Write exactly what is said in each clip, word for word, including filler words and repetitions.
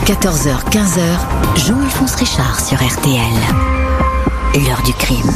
quatorze heures quinze, Jean-Alphonse Richard sur R T L. L'heure du crime.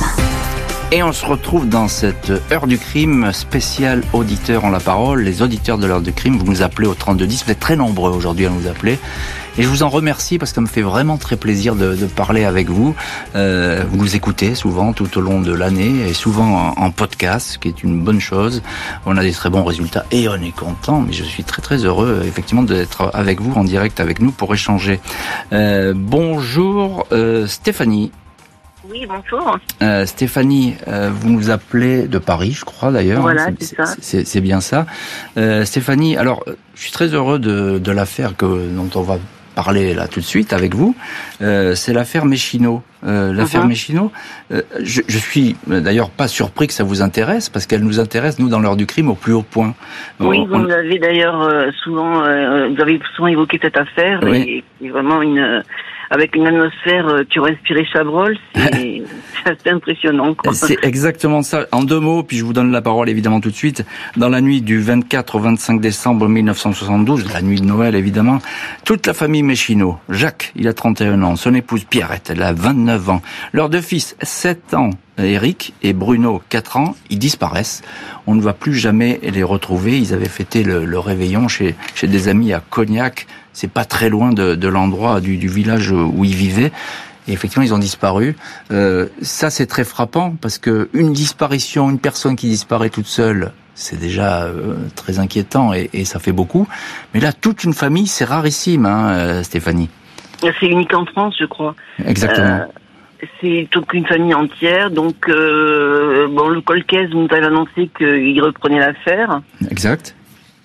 Et on se retrouve dans cette heure du crime spéciale auditeurs ont la parole. Les auditeurs de l'heure du crime, vous nous appelez au trente-deux dix. Vous êtes très nombreux aujourd'hui à nous appeler. Et je vous en remercie parce que ça me fait vraiment très plaisir de, de parler avec vous. Euh, vous nous écoutez souvent tout au long de l'année et souvent en, en podcast, ce qui est une bonne chose. On a des très bons résultats et on est content. Mais je suis très très heureux effectivement d'être avec vous en direct avec nous pour échanger. Euh, bonjour euh, Stéphanie. Oui, bonjour. Euh, Stéphanie, euh, vous nous appelez de Paris, je crois d'ailleurs. Voilà, c'est, c'est ça. C'est, c'est bien ça. Euh, Stéphanie, alors, je suis très heureux de, de l'affaire que, dont on va parler là tout de suite avec vous. Euh, c'est l'affaire Méchineau. Euh, l'affaire uh-huh. Méchineau. Euh, je, je suis d'ailleurs pas surpris que ça vous intéresse parce qu'elle nous intéresse nous dans l'heure du crime au plus haut point. Oui, on, vous on... avez d'ailleurs euh, souvent, euh, vous avez souvent évoqué cette affaire oui. et, et vraiment une. Euh, avec une atmosphère euh, qui respirait Chabrol, c'est, c'est assez impressionnant, quoi. C'est exactement ça. En deux mots, puis je vous donne la parole évidemment tout de suite. Dans la nuit du vingt-quatre au vingt-cinq décembre mille neuf cent soixante-douze, la nuit de Noël évidemment, toute la famille Méchineau, Jacques, il a trente et un ans, son épouse Pierrette, elle a vingt-neuf ans, leurs deux fils, sept ans, Eric et Bruno, quatre ans, ils disparaissent. On ne va plus jamais les retrouver. Ils avaient fêté le, le réveillon chez, chez des amis à Cognac. C'est pas très loin de, de l'endroit du, du village où ils vivaient. Et effectivement, ils ont disparu. Euh, ça, c'est très frappant parce que une disparition, une personne qui disparaît toute seule, c'est déjà euh, très inquiétant et, et ça fait beaucoup. Mais là, toute une famille, c'est rarissime, hein, Stéphanie. C'est unique en France, je crois. Exactement. Euh... C'est toute une famille entière, donc euh, bon, le Colquès nous avait annoncé qu'il reprenait l'affaire. Exact.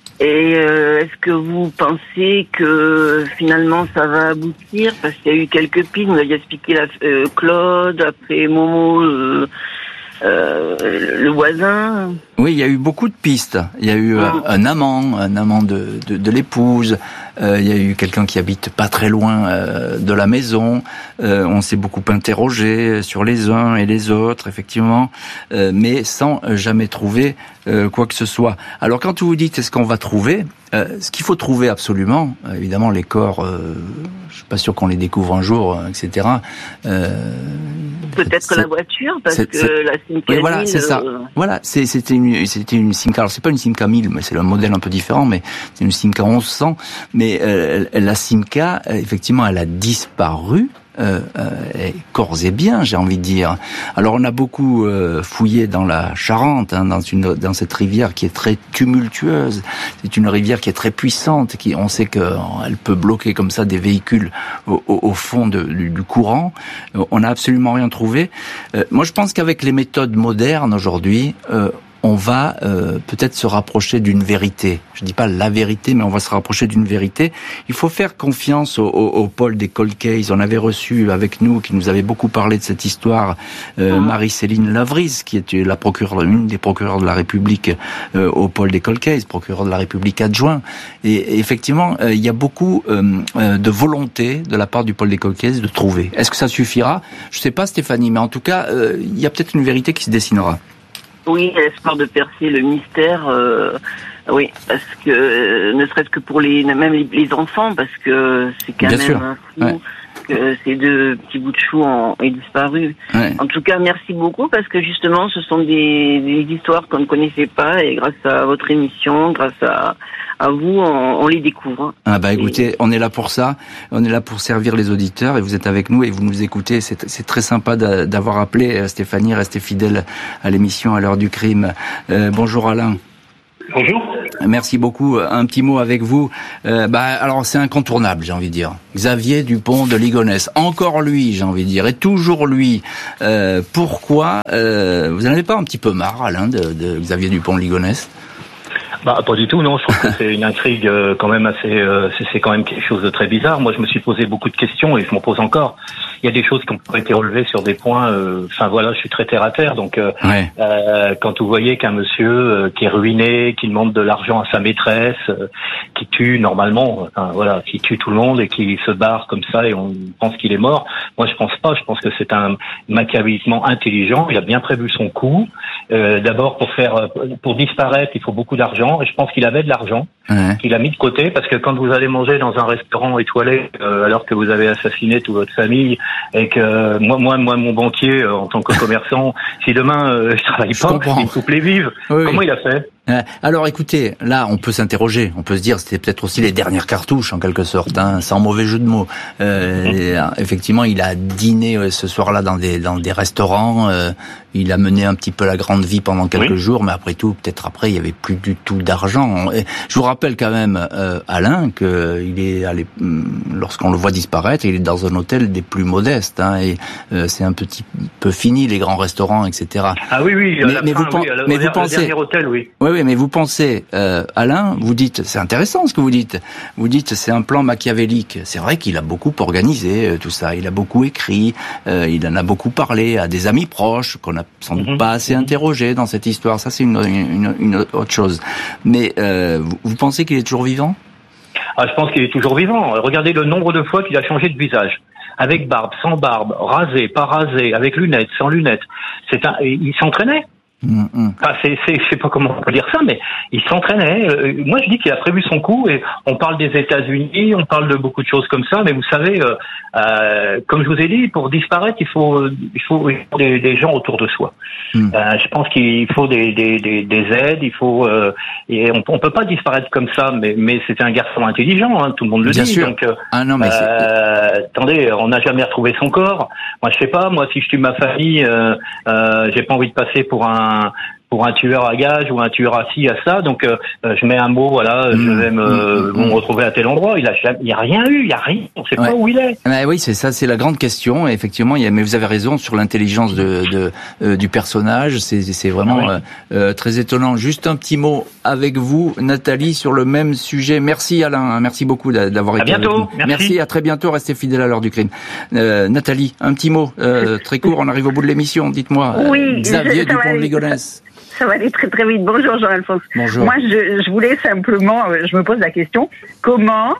Et euh, est-ce que vous pensez que finalement ça va aboutir? Parce qu'il y a eu quelques pistes, vous avez expliqué la, euh, Claude, après Momo, euh, euh, le voisin. Oui, il y a eu beaucoup de pistes. Il y a eu un, un amant, un amant de, de, de l'épouse. Euh, il y a eu quelqu'un qui habite pas très loin euh, de la maison. Euh, on s'est beaucoup interrogé sur les uns et les autres, effectivement, euh, mais sans jamais trouver euh, quoi que ce soit. Alors, quand vous dites est-ce qu'on va trouver, euh, ce qu'il faut trouver absolument, euh, évidemment, les corps, euh, je suis pas sûr qu'on les découvre un jour, et cetera. Euh, Peut-être c'est, la voiture, parce c'est, que c'est, la Simca oui, voilà, c'est ça. Euh... Voilà, c'est, c'était une, c'était une Simca. Alors, c'est pas une Simca mille, mais c'est un modèle un peu différent, mais c'est une Simca onze cents. Mais euh, la Simca, effectivement, elle a disparu. Euh, euh, corps et biens, j'ai envie de dire. Alors on a beaucoup euh, fouillé dans la Charente, hein, dans une dans cette rivière qui est très tumultueuse. C'est une rivière qui est très puissante, qui on sait qu'elle peut bloquer comme ça des véhicules au, au, au fond de, du, du courant. On n'a absolument rien trouvé. Euh, moi, je pense qu'avec les méthodes modernes aujourd'hui, euh, on va euh, peut-être se rapprocher d'une vérité. Je dis pas la vérité, mais on va se rapprocher d'une vérité. Il faut faire confiance au, au, au pôle des cold cases. On avait reçu avec nous, qui nous avait beaucoup parlé de cette histoire, euh, mmh. Marie-Céline Lavrise, qui est la procureure, une des procureurs de la République euh, au pôle des cold cases, procureure de la République adjoint. Et, et effectivement, euh, il y a beaucoup euh, euh, de volonté de la part du pôle des cold cases de trouver. Est-ce que ça suffira? Je sais pas, Stéphanie, mais en tout cas, euh, il y a peut-être une vérité qui se dessinera. Oui, l'espoir de percer le mystère, euh, oui, parce que euh, ne serait-ce que pour les même les, les enfants, parce que c'est quand Bien même sûr. un fou Ouais. que ces deux petits bouts de chou ont, ont disparu. Ouais. En tout cas, merci beaucoup parce que justement, ce sont des, des histoires qu'on ne connaissait pas et grâce à votre émission, grâce à à vous, on, on les découvre. Ah bah écoutez, on est là pour ça, on est là pour servir les auditeurs et vous êtes avec nous et vous nous écoutez. C'est, c'est très sympa d'avoir appelé Stéphanie, restez fidèle à l'émission à l'heure du crime. Euh, bonjour Alain. Bonjour. Merci beaucoup. Un petit mot avec vous. Euh, bah alors c'est incontournable, j'ai envie de dire. Xavier Dupont de Ligonnès, encore lui, j'ai envie de dire, et toujours lui. Euh, pourquoi euh, vous n'en avez pas un petit peu marre, Alain, de, de Xavier Dupont de Ligonnès? Bah pas du tout, non. Je trouve que c'est une intrigue euh, quand même assez. Euh, c'est, c'est quand même quelque chose de très bizarre. Moi, je me suis posé beaucoup de questions et je m'en pose encore. Il y a des choses qui ont été relevées sur des points. Enfin euh, voilà, je suis très terre à terre. Donc, euh, ouais. euh, quand vous voyez qu'un monsieur euh, qui est ruiné, qui demande de l'argent à sa maîtresse, euh, qui tue normalement, enfin voilà, qui tue tout le monde et qui se barre comme ça et on pense qu'il est mort. Moi, je pense pas. Je pense que c'est un machiavéliquement intelligent. Il a bien prévu son coup. Euh, d'abord, pour faire, pour disparaître, il faut beaucoup d'argent. l'argent, et je pense qu'il avait de l'argent, ouais. qu'il a mis de côté, parce que quand vous allez manger dans un restaurant étoilé, euh, alors que vous avez assassiné toute votre famille, et que euh, moi, moi, moi, mon banquier, euh, en tant que commerçant, si demain euh, je travaille je pas, comprends. il me coupe les vives, oui, comment oui. il a fait? Alors écoutez, là on peut s'interroger, on peut se dire c'était peut-être aussi les dernières cartouches en quelque sorte, hein, sans mauvais jeu de mots. Euh, et, effectivement, il a dîné ce soir-là dans des dans des restaurants, euh, il a mené un petit peu la grande vie pendant quelques oui. jours, mais après tout, peut-être après il y avait plus du tout d'argent. Et je vous rappelle quand même, euh, Alain, que il est allé, lorsqu'on le voit disparaître, il est dans un hôtel des plus modestes, hein, et euh, c'est un petit peu fini les grands restaurants, et cetera. Ah oui oui. Mais, la mais fin, vous, oui, le, mais le, vous pensez, le dernier hôtel, oui. Oui, oui, mais vous pensez, euh, Alain, vous dites, c'est intéressant ce que vous dites. Vous dites, c'est un plan machiavélique. C'est vrai qu'il a beaucoup organisé euh, tout ça. Il a beaucoup écrit. Euh, il en a beaucoup parlé à des amis proches qu'on n'a sans doute mm-hmm. pas assez interrogés dans cette histoire. Ça, c'est une, une, une autre chose. Mais euh, vous, vous pensez qu'il est toujours vivant ? Ah, je pense qu'il est toujours vivant. Regardez le nombre de fois qu'il a changé de visage. Avec barbe, sans barbe, rasé, pas rasé, avec lunettes, sans lunettes. C'est un, il s'entraînait. Mmh, mmh. Enfin, c'est, c'est, je sais pas comment on peut dire ça, mais il s'entraînait. Euh, moi, je dis qu'il a prévu son coup. Et on parle des États-Unis, on parle de beaucoup de choses comme ça. Mais vous savez, euh, euh, comme je vous ai dit, pour disparaître, il faut, il faut, il faut des, des gens autour de soi. Mmh. Euh, je pense qu'il faut des, des, des, des aides. Il faut, euh, et on, on peut pas disparaître comme ça. Mais, mais c'était un garçon intelligent. Hein, tout le monde le Bien dit. Sûr. Donc, euh, ah non, mais euh, attendez, on n'a jamais retrouvé son corps. Moi, je sais pas. Moi, si je tue ma famille, euh, euh, j'ai pas envie de passer pour un pour un tueur à gage ou un tueur à ci, à ça, donc euh, je mets un mot, voilà, mmh, je vais me, mmh, me retrouver à tel endroit. Il a, il y a rien eu, il y a rien, on sait ouais. pas où il est. Mais oui, c'est ça, c'est la grande question. Et effectivement, il y a, mais vous avez raison sur l'intelligence de, de euh, du personnage. C'est, c'est vraiment ah ouais. euh, très étonnant. Juste un petit mot avec vous, Nathalie, sur le même sujet. Merci Alain, merci beaucoup d'avoir à été. À bientôt. Avec nous. Merci. merci, à très bientôt. Restez fidèles à l'heure du crime. Euh, Nathalie, un petit mot euh, très court. On arrive au bout de l'émission. Dites-moi. Oui. Xavier Dupont de Ligonnès. Ça va aller très très vite. Bonjour Jean-Alphonse. Bonjour. Moi, je, je voulais simplement, je me pose la question, comment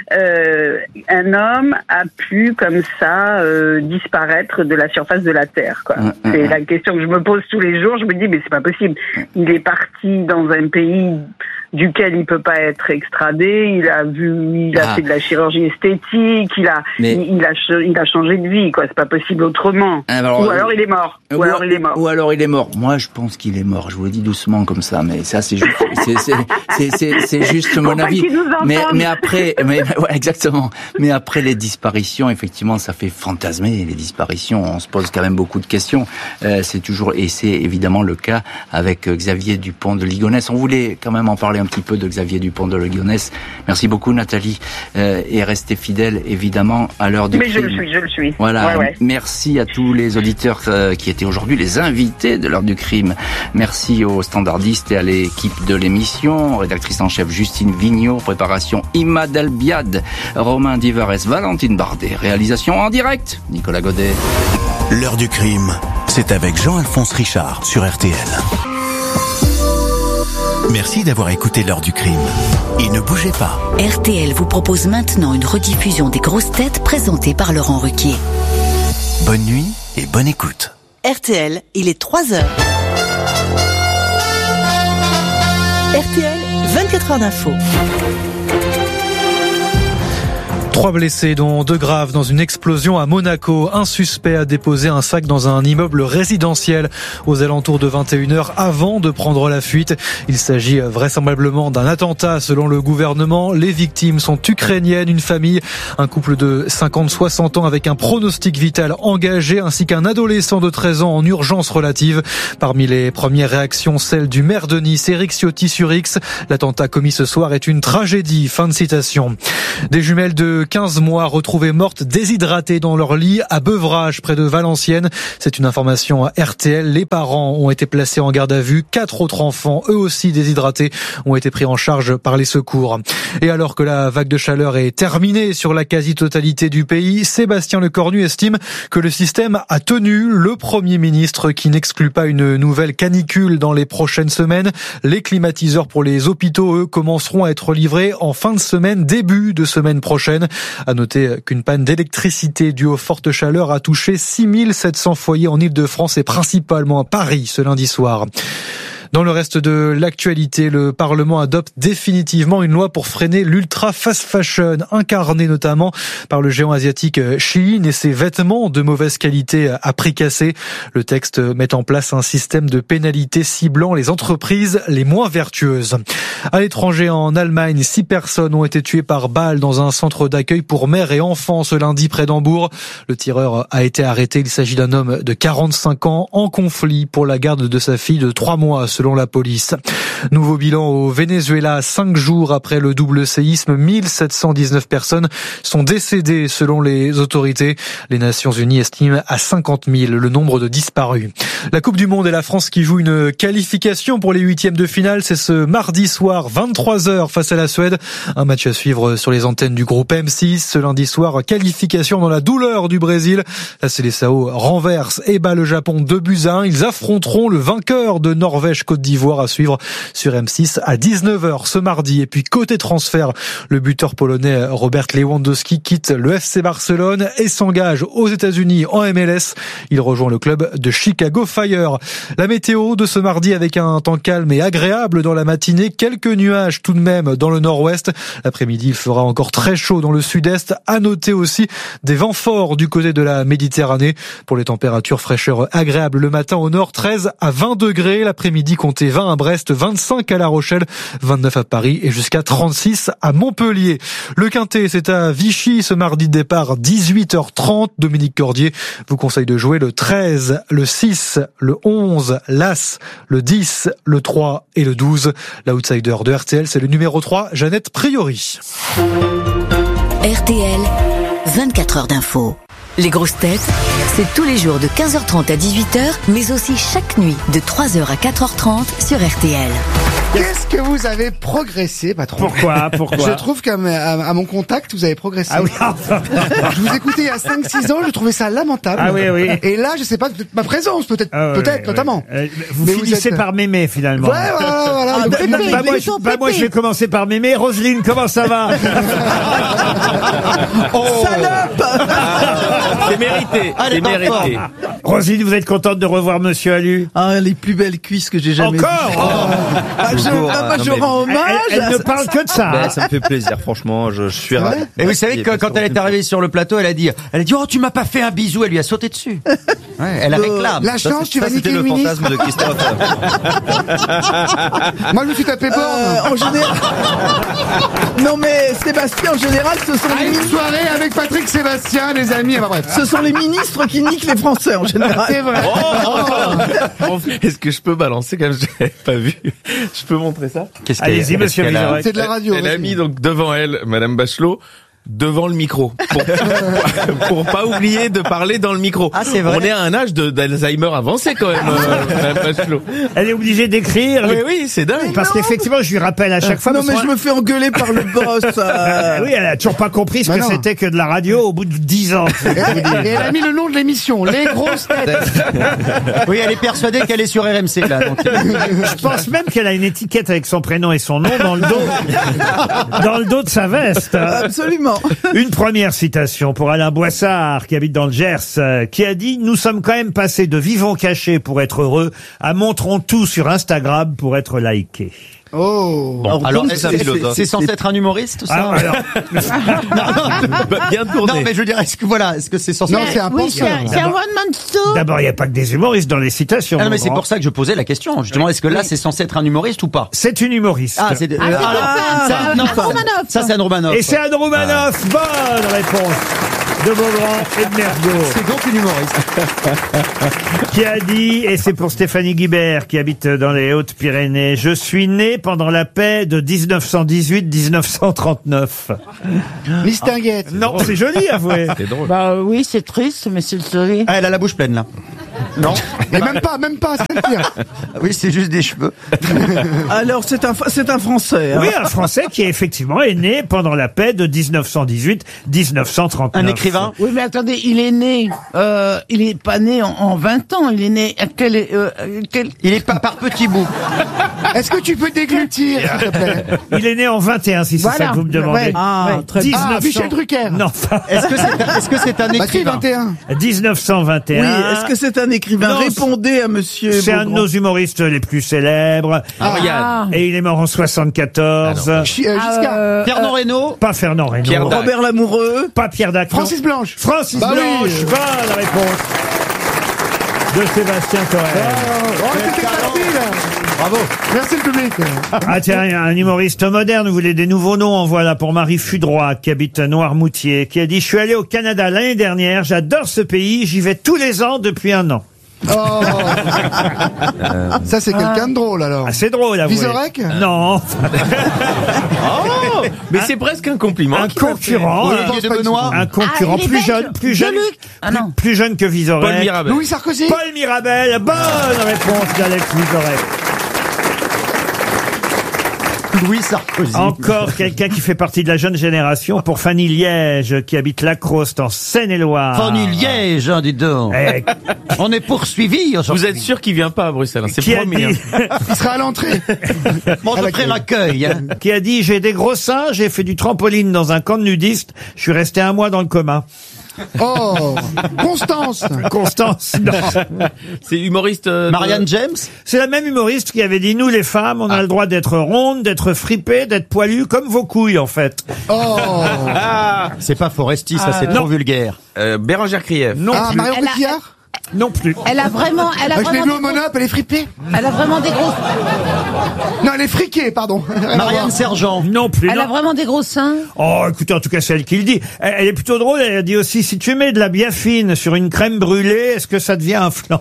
euh, un homme a pu comme ça euh, disparaître de la surface de la Terre, quoi. Mmh, c'est mmh. la question que je me pose tous les jours. Je me dis, mais c'est pas possible. Il est parti dans un pays duquel il peut pas être extradé, il a vu, il a ah. fait de la chirurgie esthétique, il a, Mais... il, il a, il a changé de vie, quoi. C'est pas possible autrement. Alors, ou alors il est mort. Ou, ou alors il est mort. Ou alors il est mort. Moi, je pense qu'il est mort. Je vous le dis doucement comme ça, mais ça, c'est juste, c'est, c'est, c'est, c'est, c'est juste mon avis. Mais, mais après, mais, ouais, exactement. Mais après les disparitions, effectivement, ça fait fantasmer les disparitions. On se pose quand même beaucoup de questions. Euh, c'est toujours, et c'est évidemment le cas avec Xavier Dupont de Ligonnès. On voulait quand même en parler un petit peu de Xavier Dupont de Ligonnès. Merci beaucoup Nathalie, euh, et restez fidèle évidemment à l'heure du Mais crime. je le suis, je le suis. Voilà, ouais, ouais. Merci à tous les auditeurs euh, qui étaient aujourd'hui les invités de l'heure du crime. Merci aux standardistes et à l'équipe de l'émission, rédactrice en chef Justine Vignot, préparation Ima Delbiad, Romain Divares, Valentine Bardet, réalisation en direct Nicolas Godet. L'heure du crime, c'est avec Jean-Alphonse Richard sur R T L. Merci d'avoir écouté l'heure du crime. Et ne bougez pas. R T L vous propose maintenant une rediffusion des grosses têtes présentées par Laurent Ruquier. Bonne nuit et bonne écoute. R T L, il est trois heures. R T L, vingt-quatre heures d'info. Trois blessés, dont deux graves, dans une explosion à Monaco. Un suspect a déposé un sac dans un immeuble résidentiel aux alentours de vingt et une heures avant de prendre la fuite. Il s'agit vraisemblablement d'un attentat selon le gouvernement. Les victimes sont ukrainiennes, une famille, un couple de cinquante à soixante ans avec un pronostic vital engagé, ainsi qu'un adolescent de treize ans en urgence relative. Parmi les premières réactions, celle du maire de Nice, Éric Ciotti-sur-X. L'attentat commis ce soir est une tragédie. Fin de citation. Des jumelles de quinze mois retrouvées mortes déshydratées dans leur lit à Beuvrages, près de Valenciennes. C'est une information à R T L. Les parents ont été placés en garde à vue. Quatre autres enfants, eux aussi déshydratés, ont été pris en charge par les secours. Et alors que la vague de chaleur est terminée sur la quasi-totalité du pays, Sébastien Lecornu estime que le système a tenu. Le Premier ministre qui n'exclut pas une nouvelle canicule dans les prochaines semaines. Les climatiseurs pour les hôpitaux, eux, commenceront à être livrés en fin de semaine, début de semaine prochaine. À noter qu'une panne d'électricité due aux fortes chaleurs a touché six mille sept cents foyers en Île-de-France et principalement à Paris ce lundi soir. Dans le reste de l'actualité, le Parlement adopte définitivement une loi pour freiner l'ultra fast fashion, incarnée notamment par le géant asiatique Shein et ses vêtements de mauvaise qualité à prix cassé. Le texte met en place un système de pénalités ciblant les entreprises les moins vertueuses. À l'étranger, en Allemagne, six personnes ont été tuées par balle dans un centre d'accueil pour mères et enfants ce lundi près d'Hambourg. Le tireur a été arrêté. Il s'agit d'un homme de quarante-cinq ans en conflit pour la garde de sa fille de trois mois selon la police. Nouveau bilan au Venezuela, cinq jours après le double séisme, mille sept cent dix-neuf personnes sont décédées selon les autorités. Les Nations Unies estiment à cinquante mille le nombre de disparus. La Coupe du Monde et la France qui joue une qualification pour les huitièmes de finale, c'est ce mardi soir, vingt-trois heures face à la Suède. Un match à suivre sur les antennes du groupe M six. Ce lundi soir, qualification dans la douleur du Brésil. La Seleção renverse et bat le Japon deux buts à un. Ils affronteront le vainqueur de Norvège-Côte d'Ivoire à suivre sur M six à dix-neuf heures ce mardi. Et puis côté transfert, le buteur polonais Robert Lewandowski quitte le F C Barcelone et s'engage aux États-Unis en M L S. Il rejoint le club de Chicago Fire. La météo de ce mardi avec un temps calme et agréable dans la matinée. Quelques nuages tout de même dans le nord-ouest. L'après-midi, il fera encore très chaud dans le sud-est. À noter aussi des vents forts du côté de la Méditerranée. Pour les températures, fraîcheur agréable le matin au nord, treize à vingt degrés. L'après-midi, comptez vingt à Brest, vingt-cinq à La Rochelle, vingt-neuf à Paris et jusqu'à trente-six à Montpellier. Le Quintet, c'est à Vichy ce mardi de départ, dix-huit heures trente. Dominique Cordier vous conseille de jouer le treize, le six, le onze, l'As, le dix, le trois et le douze. L'outsider de R T L, c'est le numéro trois, Jeannette Priori. R T L, vingt-quatre heures d'info. Les grosses têtes, c'est tous les jours de quinze heures trente à dix-huit heures, mais aussi chaque nuit de trois heures à quatre heures trente sur R T L. Qu'est-ce que vous avez progressé, patron? Pourquoi? Pourquoi? Je trouve qu'à à, à mon contact, vous avez progressé. Ah oui. Je vous écoutais il y a cinq six ans, je trouvais ça lamentable. Ah oui, oui. Et là, je sais pas, peut-être ma présence, peut-être, Ah ouais, peut-être, ouais, notamment. ouais. Euh, vous Mais finissez vous êtes- par m'aimer, finalement. Ouais, voilà, voilà. Ah, Donc, Pépé, finalement- Bah, moi, ils je, sont bah, moi, Pépé. je vais commencer par m'aimer. Roselyne, comment ça va? Salope. C'est mérité, c'est mérité. Roselyne, vous êtes contente de revoir Monsieur Alu? Ah, les plus belles cuisses que j'ai jamais vues. Encore? Ah, je, Toujours, ah, bah, non, je mais- rends Elle, hommage. elle- elle ne parle que de ça. Ben, hein. ça me fait plaisir, franchement, je, je suis ravi. Et vous savez que quand elle est arrivée sur le plateau, elle a dit, elle a dit, oh, tu m'as pas fait un bisou, elle lui a sauté dessus. Ouais, elle réclame. La Ça, chance, c'est- tu ça, vas c'était niquer le le ministre. fantasme de Christophe. Moi, je me suis tapé Euh, borne. en général. Non mais Sébastien, en général, ce sont À les une ministres, soirée avec Patrick Sébastien, les amis, enfin bref. ce sont les ministres qui niquent les Français en général. C'est vrai. Oh, est-ce que je peux balancer comme je l'avais pas vu? Je peux montrer ça? Qu'est-ce qu'elle- Allez-y, qu'est-ce Monsieur qu'elle a Vizorek. C'est de la radio. Elle a vas-y. mis donc devant elle, Madame Bachelot, devant le micro. Pour, pour pas oublier de parler dans le micro. Ah, c'est vrai. On est à un âge de- d'Alzheimer avancé quand même, euh, Madame Bachelot. Elle est obligée d'écrire. Oui, oui, c'est dingue. Parce qu'effectivement, je lui rappelle à chaque fois. Non parce mais qu'on- je me fais engueuler par le boss. Ah euh. oui, elle a toujours pas compris ce Bah que non. c'était que de la radio au bout de dix ans. Et, et elle a mis le nom de l'émission, Les Grosses Têtes. Oui, elle est persuadée qu'elle est sur R M C, là. Donc. Je pense même qu'elle a une étiquette avec son prénom et son nom dans le dos, dans le dos de sa veste. Absolument. Une première citation pour Alain Boissard, qui habite dans le Gers, euh, qui a dit « Nous sommes quand même passés de vivons cachés pour être heureux à montrons tout sur Instagram pour être likés. » Oh. Bon, alors, c'est un c'est- philosophe. c'est c'est censé être un humoriste, ça? Ah, alors, Bah, bien tourné. Non, mais je veux dire, est-ce que voilà, est-ce que c'est censé Non, c'est un Oui, penseur. c'est un one man show. d'abord, il n'y a pas que des humoristes dans les citations. Ah non, mais mon c'est grand. pour ça que je posais la question. Justement, est-ce que là, c'est censé être un humoriste ou pas? C'est une humoriste. Ah, c'est, euh, Ah, c'est alors, pas- ça, ah, non, Anne Romanoff. ça, c'est Anne Romanoff. Et c'est Anne Romanoff. Bonne réponse de Beaugrand et de Mergo, C'est donc une humoriste. qui a dit, et c'est pour Stéphanie Guibert, qui habite dans les Hautes-Pyrénées, « Je suis né pendant la paix de dix-neuf cent dix-huit à dix-neuf cent trente-neuf. Mistinguette. » Non, c'est joli, avouez. C'est drôle. Bah oui, c'est triste, mais c'est le soleil. Ah, elle a la bouche pleine, là. Non. Et même pas, même pas, c'est le pire. Ah oui, c'est juste des cheveux. Alors c'est un c'est un Français. hein. Oui, un Français qui effectivement est né pendant la paix de dix-neuf cent dix-huit à dix-neuf cent trente-neuf. Un écrivain. Oui, mais attendez, il est né, euh, il est pas né en, en vingt ans, il est né à quel, euh, quel... Il est pas par petits bouts. Est-ce que tu peux déglutir, s'il te plaît? Il est né en vingt et un, si c'est Voilà. ça que vous me demandez. Ouais. Ah, très bien. Ah, mille neuf cents Michel Drucker. Non, Est-ce que c'est, est-ce que c'est un Bah, si, écrivain? vingt et un. mille neuf cent vingt et un. Oui, est-ce que c'est un écrivain? écrivain. Non, Répondez à monsieur C'est un de Beaugrand. nos humoristes les plus célèbres. Ah, Yann. Et il est mort en soixante-quatorze. Ah non. Chi- euh, Giscard. Euh, Fernand Reynaud. Pas Fernand Reynaud. Pierre Dac. Robert Lamoureux. Pas Pierre Dac. non. Francis Blanche. Francis Bah oui. Blanche. Bonne réponse de Sébastien Cohen. Oh, c'était facile. Bravo. Merci le public. Ah tiens, un humoriste moderne, vous voulez des nouveaux noms? En voilà pour Marie Fudroy, qui habite à Noirmoutier, qui a dit « Je suis allé au Canada l'année dernière, j'adore ce pays, j'y vais tous les ans depuis un an. » Oh. Ça, c'est quelqu'un de drôle, alors. Ah, c'est drôle, à Vizorek? Non. Oh, mais c'est presque un compliment. Un qu'il m'a concurrent. fait. un- Olivier de Benoît. Un concurrent Ah, il est plus belge. jeune, plus jeune, Jean-Luc. Ah, plus, non. plus jeune que Vizorek. Paul Mirabel. Louis Sarkozy? Paul Mirabel, bonne réponse d'Alex Vizorek. Louis Sarkozy. Encore quelqu'un qui fait partie de la jeune génération pour Fanny Liège, qui habite Lacroste en Seine-et-Loire. Fanny Liège, hein, dis donc. Eh, On est poursuivis. Vous êtes sûr qu'il vient pas à Bruxelles, hein, c'est qui a promis. dit, hein. Il sera à l'entrée. Mon À la frère queue. accueil. Hein. qui a dit j'ai des gros seins, j'ai fait du trampoline dans un camp de nudistes, je suis resté un mois dans le coma. Oh. Constance. Constance, non. C'est humoriste. euh, de- Marianne James. C'est la même humoriste qui avait dit nous les femmes, on a le droit d'être rondes, d'être fripées, d'être poilues comme vos couilles en fait. Oh. Ah, C'est pas Foresti, ça c'est non. trop vulgaire. euh, Bérangère Krief. Non Ah, plus. Marion Elle a- Cotillard? Non plus. Elle a vraiment, elle a Ah, je l'ai vraiment, vu au Monop, elle est fripée. elle a vraiment des gros, Non, elle est friquée, pardon. Rien à Marianne voir. Sergent. Non plus. elle non. a vraiment des gros seins. Oh, écoutez, en tout cas, c'est elle qui le dit. Elle, elle est plutôt drôle. Elle a dit aussi, si tu mets de la biafine sur une crème brûlée, est-ce que ça devient un flan?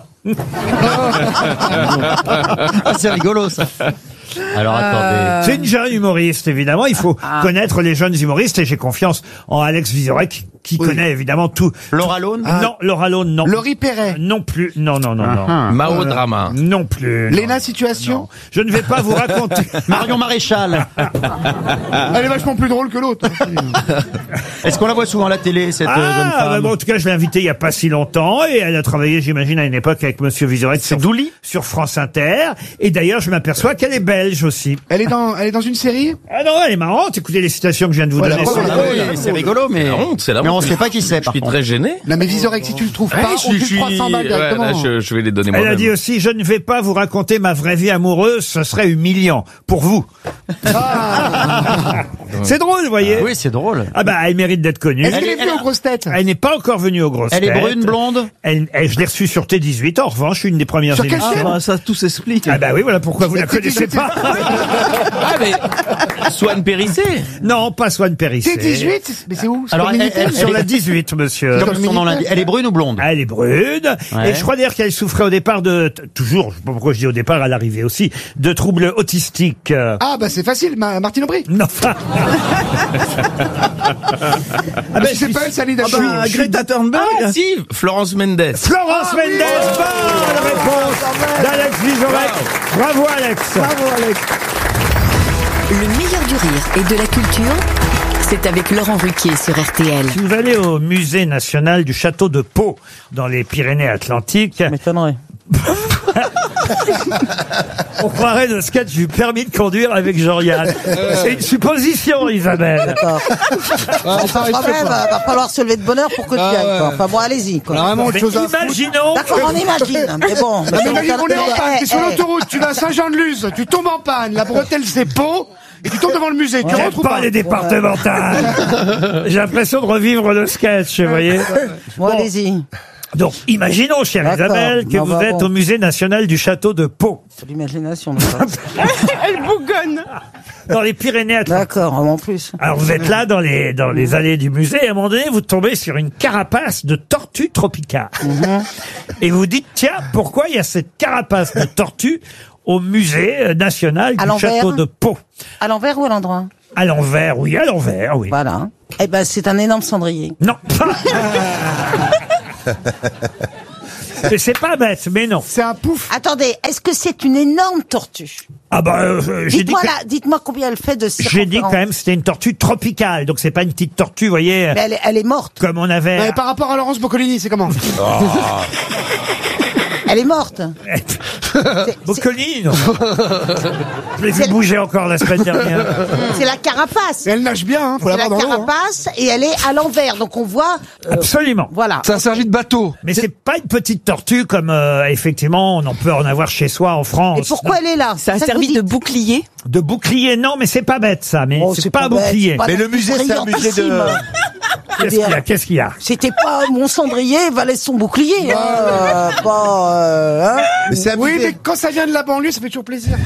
Ah, c'est rigolo ça. Alors attendez. C'est une jeune humoriste, évidemment. Il faut Ah. connaître les jeunes humoristes et j'ai confiance en Alex Vizorek qui Oui. connaît évidemment tout. Laura Lone. Non, Laura Lone, non. Laurie Perret. Non plus. Non, non, non, non. Mao Euh, Drama. Non plus. non. Léna Situation. Je ne vais pas vous raconter. Marion Maréchal. Elle est vachement plus drôle que l'autre. Est-ce qu'on la voit souvent à la télé, cette euh, jeune Ah, femme bah bon, en tout cas, je l'ai invitée il y a pas si longtemps et elle a travaillé, j'imagine, à une époque avec Monsieur Vizorek sur, sur France Inter. Et d'ailleurs, je m'aperçois qu'elle est belge aussi. Elle est dans, elle est dans une série? Ah non, elle est marrante. Écoutez les citations que je viens de vous Voilà, donner. voilà, sur- voilà. Oui, c'est rigolo, mais, La honte, c'est la mais on honte. sait pas qui c'est. Je suis très gêné. Non, mais Vizorek, si tu le trouves pas, Ouais, on je, file suis- trois cents balles ouais, directement. là, je, je vais les donner Elle a moi-même. dit aussi, je ne vais pas vous raconter ma vraie vie amoureuse, ce serait humiliant pour vous. Ah. C'est drôle, vous voyez. Oui, c'est drôle. Ah bah, elle mérite d'être connue. Est-ce Elle qu'elle est- est venue elle- aux grosses têtes? Elle n'est pas encore venue aux grosses Elle est têtes. brune, blonde. Elle, elle- je l'ai reçue sur T dix-huit. En revanche, une des premières Sur quelle émissions. chaîne? bah, ça tout s'explique. Ah bah oui, voilà pourquoi vous la C'est- connaissez c'est- pas. Ah, mais Swan Périssé. Non, pas Swan Périssé. T dix-huit? Mais c'est où? C'est Alors, comme elle- Minitel? elle- Sur elle la est- dix-huit, monsieur. Comme son nom l'indique. Elle est brune ou blonde? Elle est brune. Ouais. Et je crois d'ailleurs qu'elle souffrait au départ de, t- toujours, je sais pas pourquoi je dis au départ, à l'arrivée aussi, de troubles autistiques. euh. Ah, bah, c'est facile, Ma- Martine Aubry. Non, enfin. Ah, ben, c'est pas elle, c'est Annie Ah bah, Dachau. Greta Thunberg. Ah, si, Florence Mendes. Florence Ah, oui. Mendes, bonne réponse d'Alex Vizorek. Bravo, Alex. Bravo, Alex. Le meilleur du rire et de la culture, c'est avec Laurent Ruquier sur R T L. Si vous allez au musée national du château de Pau, dans les Pyrénées-Atlantiques, M'étonnerait. on croirait le sketch du permis de conduire avec Jean-Yann. C'est une supposition, Isabelle. D'accord. Enfin, quand même, va, va falloir se lever de bonne heure pour que tu y ailles, quoi. Enfin bon, allez-y, quoi. Vraiment autre Mais chose à foutre. imaginons D'accord, on imagine. Mais bon. Non, mais imagine qu'on est en panne, t'es sur Eh, eh. l'autoroute, tu vas à Saint-Jean-de-Luz, tu tombes en panne, la bretelle c'est Pau, et tu tombes devant le musée, tu J'aime rentres ou pas pas? les départementales. J'ai l'impression de revivre le sketch, vous voyez. Bon, allez-y. Donc, imaginons, chère D'accord. Isabelle, que Non, vous bah, êtes bon. au musée national du château de Pau, C'est l'imagination, d'accord. Elle bougonne. dans les Pyrénées-Atlantiques. D'accord, en plus. Alors, vous êtes là dans les, dans les allées du musée, et à un moment donné, vous tombez sur une carapace de tortue tropicale. Et vous dites, tiens, pourquoi il y a cette carapace de tortue au musée euh, national À du l'envers château de Pau? À l'envers ou à l'endroit? À l'envers, oui, à l'envers, oui. Voilà. Eh ben, c'est un énorme cendrier. Non. Mais c'est pas bête, mais non. C'est un pouf. Attendez, est-ce que c'est une énorme tortue? Ah bah, euh, j'ai dit, Dites-moi que- là, dites-moi combien elle fait de j'ai dit quand circonférence. même c'était une tortue tropicale, donc c'est pas une petite tortue, vous voyez, Mais elle est, elle est morte. comme on avait. Ouais, par rapport à Laurence Boccolini, c'est comment? Elle Elle est morte. Boccolini, non. Je l'ai vu bouger encore la semaine dernière. C'est la carapace. Et elle nage bien, hein, faut C'est la la voir dans l'eau. hein. carapace et elle est à l'envers, donc on voit. euh, Absolument. Voilà. Ça a servi de bateau. Mais c'est pas une petite tortue comme euh, effectivement on en peut en avoir chez soi en France. Et pourquoi elle est là Ça a que servi vous de dites. bouclier. De bouclier, non, mais c'est pas bête ça. Mais Oh, c'est pas un bête, bouclier. c'est pas Mais non le plus musée, c'est un musée de... brillantissime. Qu'est-ce qu'il y a Qu'est-ce qu'il y a C'était pas mon cendrier valait son bouclier. hein, euh, pas, euh, hein. Mais c'est un Oui, musée. mais quand ça vient de la banlieue, ça fait toujours plaisir.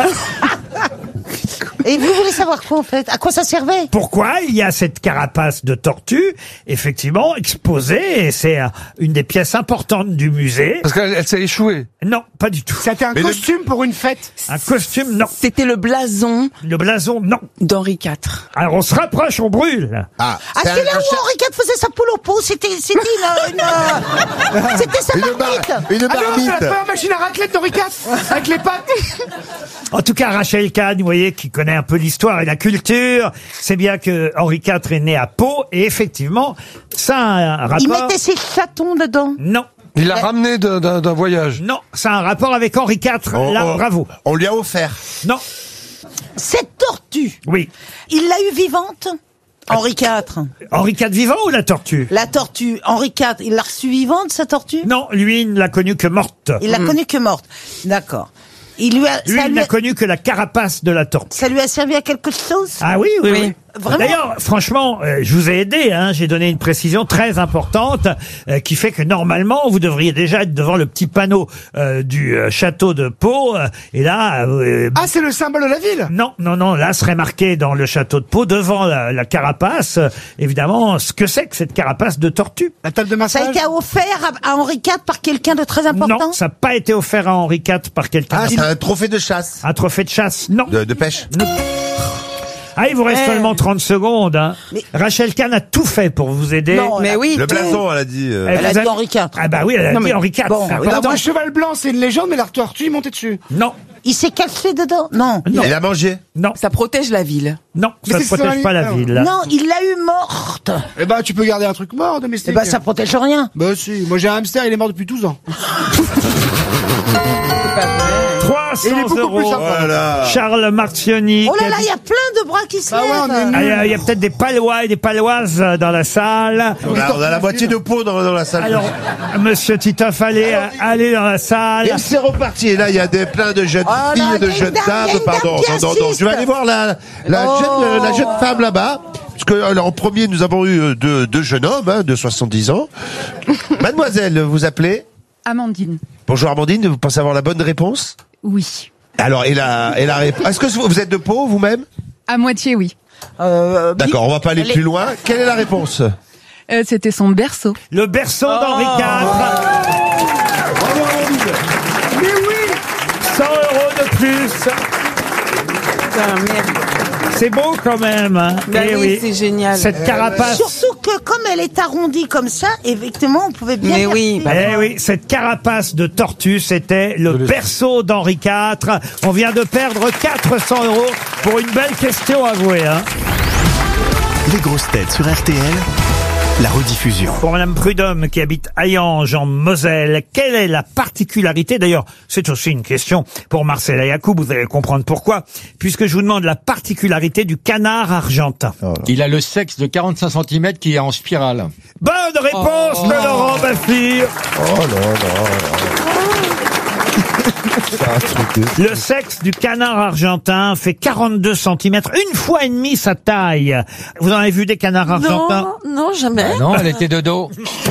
Et vous voulez savoir quoi en fait? À quoi ça servait? Pourquoi il y a cette carapace de tortue, effectivement, exposée, et c'est euh, une des pièces importantes du musée. Parce qu'elle elle s'est échouée. Non, pas du tout. C'était un Mais le- costume pour une fête. Un costume, non. C'était le blason Le blason, non. d'Henri quatre. Alors on se rapproche, on brûle. Ah, Ah, c'est c'est un- là un où cha- Henri quatre faisait sa poule au pot. C'était, c'était une, une, euh, c'était sa Une, marmite. bar... une Ah non, c'est la marmite. première machine à raclette d'Henri quatre, avec les pattes. En tout cas, Rachel Kahn, vous voyez, qui connaît un peu l'histoire et la culture, c'est bien que Henri quatre est né à Pau, et effectivement, ça a un rapport... Il mettait ses chatons dedans. Non. Il l'a ramené de- d'un d'un voyage. Non, ça a un rapport avec Henri quatre. Oh, Là, oh. bravo. On lui a offert. Non. Cette tortue, Oui. il l'a eu vivante. Henri quatre. Henri quatre vivant ou la tortue? La tortue, Henri quatre, il l'a reçue vivante, sa tortue? Non, lui, il ne l'a connue que morte. Il l'a connue que morte. D'accord. Il lui a, Lui, ça, il lui n'a a, connu que la carapace de la tortue. ça lui a servi à quelque chose? Ah oui, oui, Oui. oui. Vraiment? D'ailleurs, franchement, euh, je vous ai aidé, hein, j'ai donné une précision très importante euh, qui fait que normalement, vous devriez déjà être devant le petit panneau euh, du euh, château de Pau. euh, et là... euh, Ah, c'est le symbole de la ville. Non, non, non, là serait marqué dans le château de Pau, devant la, la carapace, euh, évidemment, ce que c'est que cette carapace de tortue. La table de Ça a massage. été offert à, à Henri quatre par quelqu'un de très important? Non, ça n'a pas été offert à Henri quatre par quelqu'un. Ah, c'est un trophée de chasse. Un trophée de chasse, non. De, de pêche. Ah, il vous reste Eh. seulement trente secondes. Hein. Mais- Rachel Kahn a tout fait pour vous aider. Non, Mais oui. Le blason, elle a dit... euh, Elle Elle a vous dit Henri quatre. Ah bah oui, elle a Non, dit mais- Henri quatre. bon, c'est oui, important. Un cheval blanc, c'est une légende, mais la tortue est montée dessus. Non, Il s'est caché dedans? Non. non, Il a mangé. non, Ça protège la ville. non, Mais ça ne c'est protège sur pas la la ligne. ville. Non, il l'a eu morte. Eh ben, tu peux garder un truc mort, domestique. Eh ben, ça protège rien. Bah si, moi j'ai un hamster, il est mort depuis douze ans. Et il est trois cents beaucoup plus euros. sympa. Voilà. Charles Martioni. Oh là qui là, a il dit- y a plein de bras qui se Bah ouais, lèvent. on est Ah, il y a, il y a peut-être des Palois et des Paloises euh, dans la salle. On a, on a la moitié de peau dans, dans la salle. Alors, Monsieur Titoff, allez, euh, allez dans la salle. Et c'est reparti. Et là, il y a des, plein de jeunes Oh là, filles, il y de a une jeunes dame, il y a dames. une Pardon, dame qui non, non, non. assiste. Je vais aller voir la, la, Oh. jeune, la jeune femme là-bas. Parce que, alors, en premier, nous avons eu euh, deux, deux jeunes hommes, hein, de soixante-dix ans. Mademoiselle, vous appelez? Amandine. Bonjour Amandine, vous pensez avoir la bonne réponse? Oui. Alors, et la, et la réponse. Est-ce que vous vous êtes de Pau, vous-même? À moitié, oui. Euh, D'accord, on va pas aller Elle est- plus loin. Quelle est la réponse? Euh, C'était son berceau. Le berceau d'Henri Oh. quatre. Mais oui. cent euros de plus. C'est beau quand même. Hein. Bah Eh oui, c'est génial. Cette carapace. Surtout que comme elle est arrondie comme ça, effectivement, on pouvait bien. Mais oui. percer. Eh oui, cette carapace de tortue, c'était le berceau d'Henri quatre. On vient de perdre quatre cents euros pour une belle question avouée. Hein. Les grosses têtes sur R T L, la rediffusion. Pour Madame Prudhomme qui habite Hayange en Moselle, quelle est la particularité, d'ailleurs c'est aussi une question pour Marcella Yacoub, vous allez comprendre pourquoi, puisque je vous demande la particularité du canard argentin. Il a le sexe de quarante-cinq centimètres qui est en spirale. Bonne réponse Oh. de Laurent Baffy. Oh là là. Le sexe du canard argentin fait quarante-deux centimètres, une fois et demie sa taille. Vous en avez vu des canards argentins? Non, non, jamais. Ah non, elle était de dos.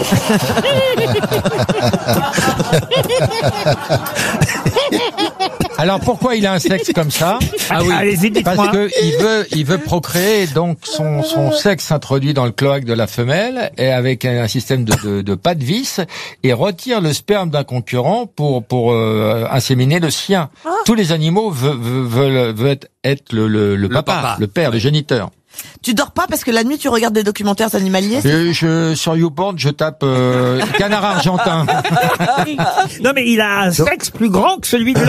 Alors pourquoi il a un sexe comme ça? Ah oui. Allez-y, dites-moi. Parce que il veut, il veut procréer, donc son, son sexe s'introduit dans le cloaque de la femelle et avec un, un système de, de, de pas de vis et retire le sperme d'un concurrent pour pour euh, inséminer le sien. Ah. Tous les animaux veulent, veulent, veulent être, être le, le, le, papa, papa. le père, le géniteur. Tu dors pas parce que la nuit tu regardes des documentaires animaliers? Et je, sur YouPorn, je tape euh, canard argentin. Non mais il a un sexe plus grand que celui de l'autre.